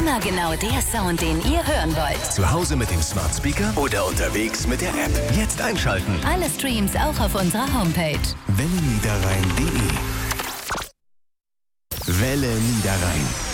Immer genau der Sound, den ihr hören wollt. Zu Hause mit dem Smart Speaker oder unterwegs mit der App. Jetzt einschalten. Alle Streams auch auf unserer Homepage. welleniederrhein.de. Welle Niederrhein.